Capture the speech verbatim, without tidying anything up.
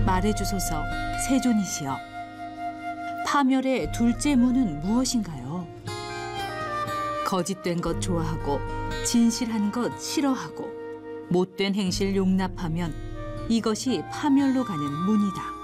말해주소서 세존이시여. 파멸의 둘째 문은 무엇인가요? 거짓된 것 좋아하고 진실한 것 싫어하고 못된 행실 용납하면 이것이 파멸로 가는 문이다.